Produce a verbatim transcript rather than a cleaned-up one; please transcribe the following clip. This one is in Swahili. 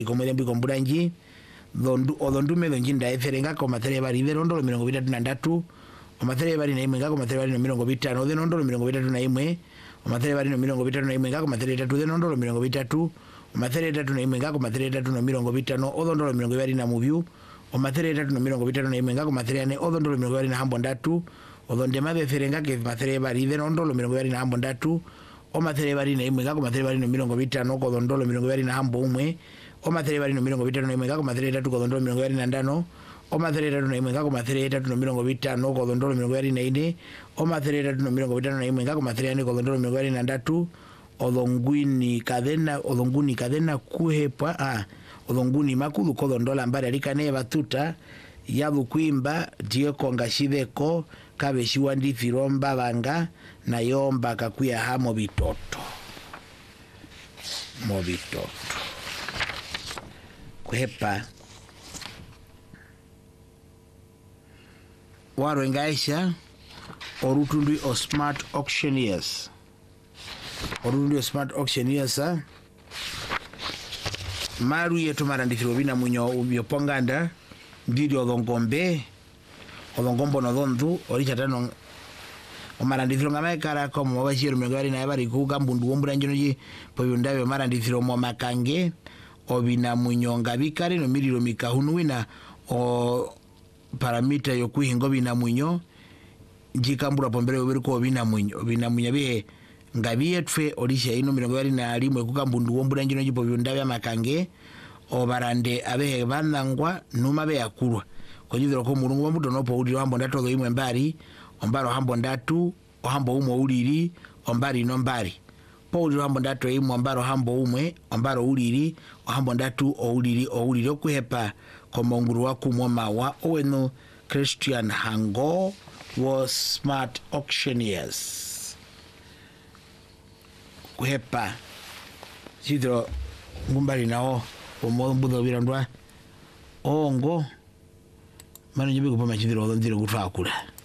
ikomwele mbiko mbudanji dhondu odhondume dhonjinda eferenga ko matere bari verondo mirongo bitatu na ndatu omatere bari na imwe ngako matere bari no mirongo bitano dhenondo mirongo bitatu na imwe omatere bari no mirongo bitatu na imwe ngako matere tatu dhenondo mirongo bitatu omatere tatu na imwe ngako matere tatu no mirongo bitano odhondo mirongo bari na mubyu omatere tatu no mirongo bitano na imwe ngako matere ane odhondo mirongo bari na hambo ndatu odhonde mabe ferenga ke matere bari dhenondo mirongo bari na hambo ndatu omatere bari na imwe ngako matere bari no mirongo bitano ko dhondolo mirongo bari na hambo umwe omatere bari no mirongo bitano na imwe ngako matere tatu ko dhondolo mirongo bari na ndano omatere tatu na imwe ngako matere tatu no mirongo bitano ko dhondolo mirongo bari na ine omatere tatu no mirongo bitano na imwe ngako matere ane ko dhondolo mirongo bari na ndatu odhongwini kadena odhonguni kadena kuhepa ah odhonguni makulu ko dhondola mbari alikane batuta yabu kuimba die kongashideko kabeshiwa ndifiromba banga na yomba kakuya hamo bitoto mo bitoto kuhepa waro ngaisha orutundi o smart auctioneers orutundi o smart auctioneers ha? maru yetu marandifiro bina munyo ubioponganda ndiri odhongombe odhongombo no dhondu orichatano omarandifiro ngamaikara komo wabashiro mengari na bari ku gambundu womburanjino ji poyundabe marandifiro mo makange obina munyonga bikare no miriro mikahunu wina o paramita yokuhingo bina munyo jikambura pombere obiri ko bina munyo bina munya bihe ngabiye tfe orisha ino mirongo bari na limwe ku gambundu womburanjino ji poyundabe makange obarande abehe bandangwa numa be yakurwa kujidiro ko murungu bamuto no powuli hambo ndatu imwe mbari ombaro hambo ndatu ohambo umwe uliri ombari no mbari powuli hambo ndatu imwe ombaro hambo umwe ombaro uliri ohambo ndatu ouliri ouliri okuhepa komonguru wakumwa mawa oweno Christian Hango was smart auctioneers kuhepa sidro ngumbari nao omombudo birandwa ongo mano nyibigo pama chindiro ndiro kutwakula